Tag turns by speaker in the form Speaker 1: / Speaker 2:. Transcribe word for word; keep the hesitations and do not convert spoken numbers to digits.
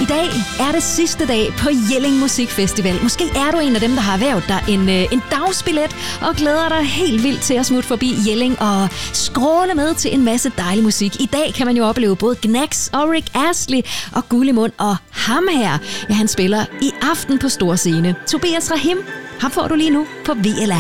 Speaker 1: I dag er det sidste dag på Jelling Musikfestival. Måske er du en af dem, der har erhvervet dig en, øh, en dagsbillet og glæder dig helt vildt til at smutte forbi Jelling og skråle med til en masse dejlig musik. I dag kan man jo opleve både Gnags og Rick Astley og Gullimund, og ham her, ja, han spiller i aften på stor scene. Tobias Rahim, ham får du lige nu på V L R.